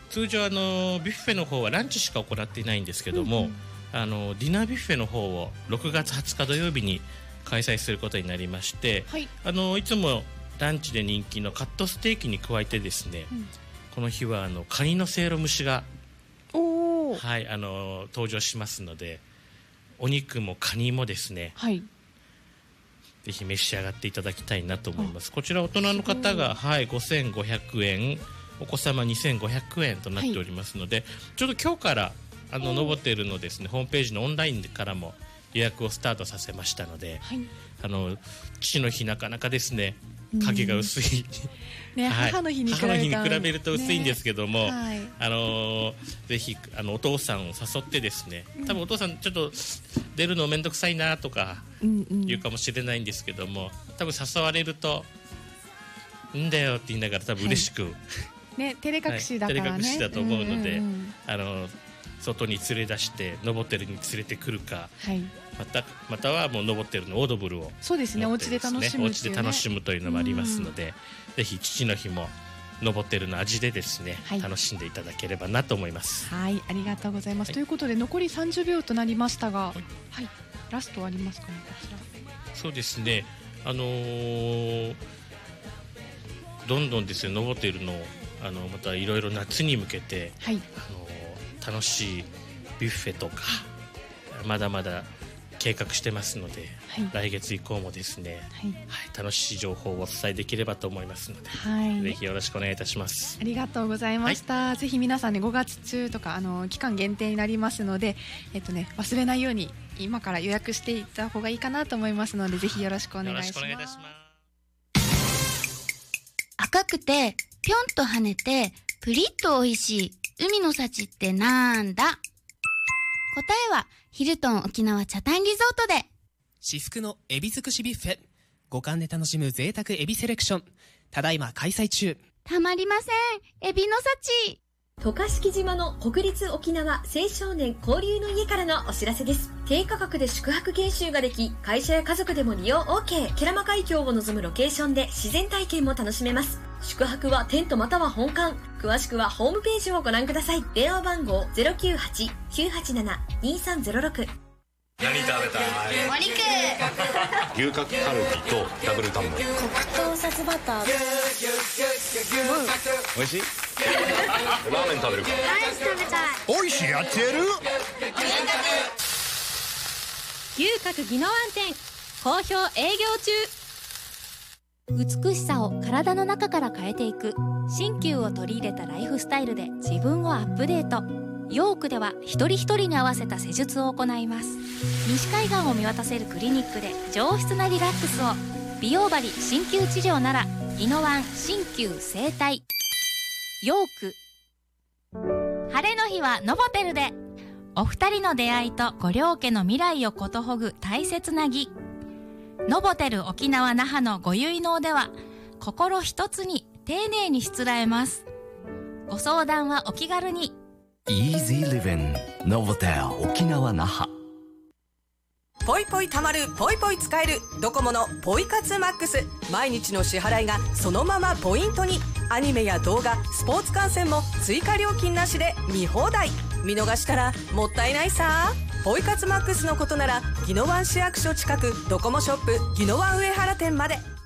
通常ビュッフェの方はランチしか行っていないんですけども、ディナービュッフェの方を6月20日土曜日に開催することになりまして、はい、いつもランチで人気のカットステーキに加えてですね、この日はカニのせいろ蒸しが、はい、登場しますので、お肉もカニもですね、はい、ぜひ召し上がっていただきたいなと思います。こちら大人の方が、はい、5500円、お子様2500円となっておりますので、はい、ちょうど今日からノボテルのですねホームページのオンラインからも予約をスタートさせましたので、はい、父の日なかなかですね影が薄い、 ね、はい、母の日に比べると薄いんですけども、ね、はい、ぜひお父さんを誘ってですね、多分お父さんちょっと出るのめんどくさいなとか言うかもしれないんですけども、多分誘われるといいんだよって言いながら多分嬉しく、はい、 ね、照れ隠しだからね、 照れ隠しだと思うので、外に連れ出してノボテルに連れてくるか、はい、またはもうノボテルのオードブルを、 そうですね、お家で楽しむ、 お家で楽しむというのもありますので、ぜひ父の日もノボテルの味でですね、はい、楽しんでいただければなと思います。 はい、ありがとうございます、はい、ということで残り30秒となりましたが、はい、はい、ラストありますかね。こちらそうですね、どんどんですねノボテルのまたいろいろ夏に向けて、はい、楽しいビュッフェとかまだまだ計画してますので、はい、来月以降もですね、はいはい、楽しい情報をお伝えできればと思いますので、はい、ぜひよろしくお願いいたします。 ありがとうございました、はい、ぜひ皆さんね5月中とか期間限定になりますので、忘れないように今から予約していった方がいいかなと思いますので、ぜひよろしくお願いします。 赤くてぴょんと跳ねてプリッと美味しい海の幸ってなんだ？答えはヒルトン沖縄チャタンリゾートで。 至福のエビ尽くしビュッフェ、五感で楽しむ贅沢エビセレクション、ただいま開催中。 たまりません、エビの幸。 渡嘉敷島の国立沖縄青少年交流の家からのお知らせです。低価格で宿泊研修ができ、会社や家族でも利用 OK。 ケラマ海峡を望むロケーションで自然体験も楽しめます。宿泊はテントまたは本館。詳しくはホームページをご覧ください。電話番号 098-987-2306。 何食べたい？ お肉。 牛角カルビとダブルタンメン。 黒糖サツバター。 美味しい？ラーメン食べるか？ アイス食べたい。 美味しいやつやる？ 牛角宜野湾店好評営業中。 美しさを体の中から変えていく新旧を取り入れたライフスタイルで自分をアップデート。ヨークでは一人一人に合わせた施術を行います。西海岸を見渡せるクリニックで上質なリラックスを。美容針鍼灸治療なら宜野湾鍼灸整体ヨーク。晴れの日はノボテルで。お二人の出会いとご両家の未来をことほぐ大切な儀。ノボテル沖縄那覇のご結納では心一つに丁寧にしつらえます。ご相談はお気軽に。 Easy Living ノボテル沖縄那覇。 ポイポイ貯まるポイポイ使えるドコモのポイ活マックス。毎日の支払いがそのままポイントに。アニメや動画、スポーツ観戦も追加料金なしで見放題。見逃したらもったいないさ。ポイ活マックスのことなら宜野湾市役所近くドコモショップ宜野湾上原店まで。